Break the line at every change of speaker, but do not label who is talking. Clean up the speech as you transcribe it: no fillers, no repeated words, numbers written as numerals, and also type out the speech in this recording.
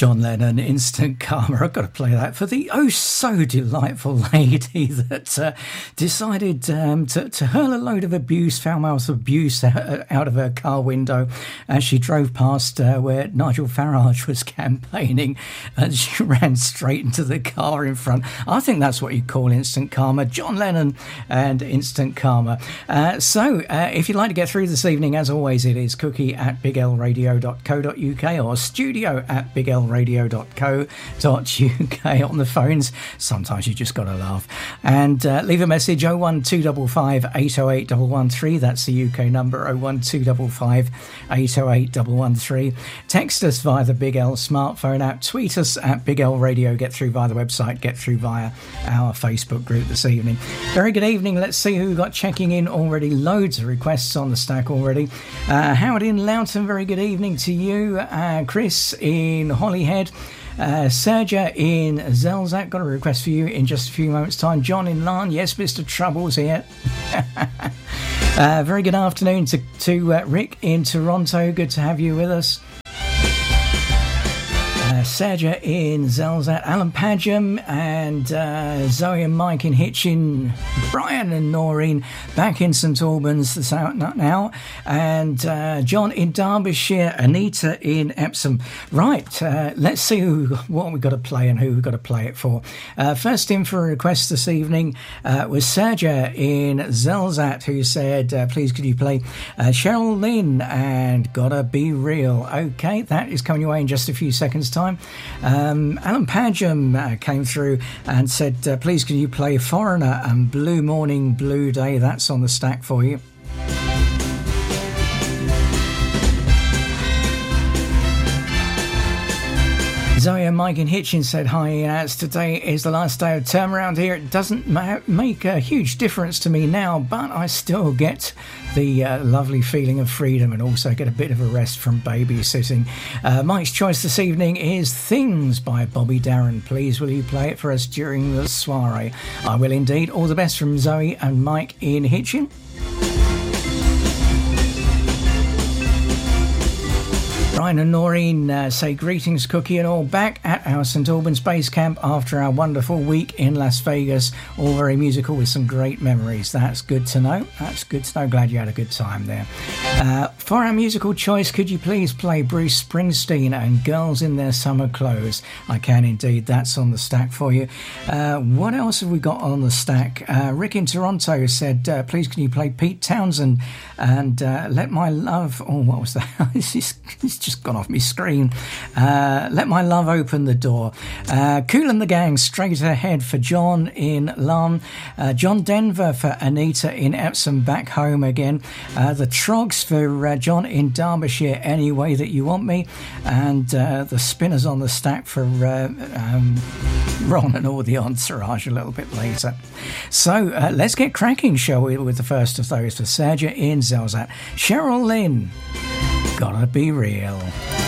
John Lennon, Instant Karma. I've got to play that for the oh so delightful lady that decided to hurl a load of abuse, foul mouth abuse out of her car window as she drove past where Nigel Farage was campaigning, and she ran straight into the car in front. I think that's what you call instant karma. John Lennon and Instant Karma. So if you'd like to get through this evening, as always, it is cookie@biglradio.co.uk or studio@biglradio.co.uk on the phones. Sometimes you just got to laugh. And leave a message 01255 808 113. That's the UK number, 01255 808 113. Text us via the Big L smartphone app. Tweet us at Big L Radio. Get through via the website. Get through via our Facebook group this evening. Very good evening. Let's see who we got checking in already. Loads of requests on the stack already. Howard in Loughton, very good evening to you. Chris in Holyhead. Sergia in Zelzat, got a request for you in just a few moments' time. John in Larne, yes, Mr. Trouble's here. Very good afternoon to Rick in Toronto, good to have you with us. Sergia in Zelzat, Alan Padgham and Zoe and Mike in Hitchin, Brian and Noreen back in St Albans this out now, and John in Derbyshire, Anita in Epsom. Right, let's see what we've got to play and who we've got to play it for. First in for a request this evening was Sergia in Zelzat, who said, please could you play Cheryl Lynn and Gotta Be Real. Okay, that is coming your way in just a few seconds' time. Alan Padgham came through and said, please can you play Foreigner and Blue Morning Blue Day. That's on the stack for you. Zoe and Mike in Hitchin said, hi, as today is the last day of term around here. It doesn't make a huge difference to me now, but I still get the lovely feeling of freedom and also get a bit of a rest from babysitting. Mike's choice this evening is Things by Bobby Darin. Please will you play it for us during the soiree? I will indeed. All the best from Zoe and Mike in Hitchin. Brian and Noreen say greetings, Cookie and all, back at our St Albans base camp after our wonderful week in Las Vegas. All very musical with some great memories. That's good to know. That's good to know. Glad you had a good time there. For our musical choice, could you please play Bruce Springsteen and Girls in Their Summer Clothes? I can indeed. That's on the stack for you. What else have we got on the stack? Rick in Toronto said, please can you play Pete Townsend and Let My Love... Oh, what was that? It's just gone off my screen. Let My Love Open the Door. Kool and the Gang straight ahead for John in Larne. John Denver for Anita in Epsom, back home again. The Trogs for John in Derbyshire, Any Way That You Want Me. And the Spinners on the stack for Ron and all the entourage a little bit later. So let's get cracking, shall we, with the first of those for Sergia in Zelzat. Cheryl Lynn, Gotta Be Real.